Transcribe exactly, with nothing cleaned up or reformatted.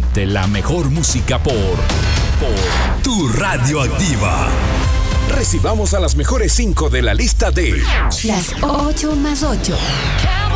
de la mejor música por, por Tu Radioactiva. Recibamos a las mejores cinco de la lista de Las ocho más ocho.